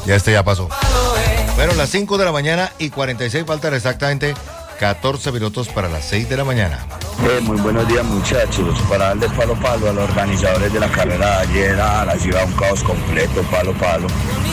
Ya ya pasó. Bueno, las 5 de la mañana y 46 faltan exactamente 14 minutos para las 6 de la mañana. Muy buenos días, muchachos. Para darle palo a los organizadores de la carrera de ayer, la ciudad un caos completo, palo.